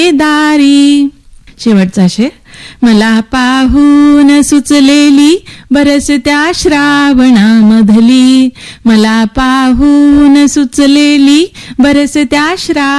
दारी. शेवटचा शेर. मला पाहून सुचलेली बरसत्या श्रावणामधली, मला पाहून सुचलेली बरसत्या